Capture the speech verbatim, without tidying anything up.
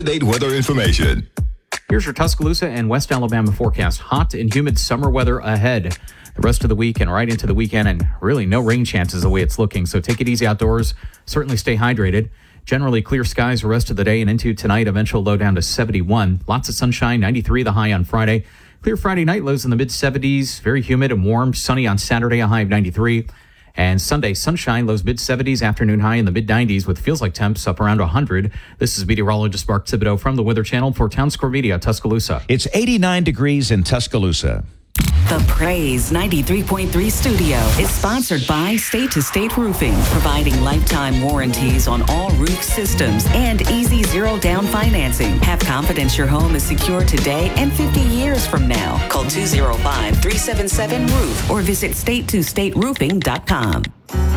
Weather information. Here's your Tuscaloosa and West Alabama forecast. Hot and humid summer weather ahead the rest of the week and right into the weekend, and really no rain chances the way it's looking. So take it easy outdoors. Certainly stay hydrated. Generally clear skies the rest of the day and into tonight. Eventual low down to seventy-one. Lots of sunshine, ninety-three the high on Friday. Clear Friday night, lows in the mid seventies. Very humid and warm. Sunny on Saturday, a high of ninety-three. And Sunday, sunshine, lows mid seventies, afternoon high in the mid nineties with feels like temps up around one hundred. This is meteorologist Mark Thibodeau from the Weather Channel for Town Square Media, Tuscaloosa. It's eighty-nine degrees in Tuscaloosa. The Praise ninety-three point three studio is sponsored by State to State Roofing, providing lifetime warranties on all roof systems and easy zero down financing. Have confidence your home is secure today and fifty years from now. Call two oh five, three seven seven, roof or visit state to state roofing dot com.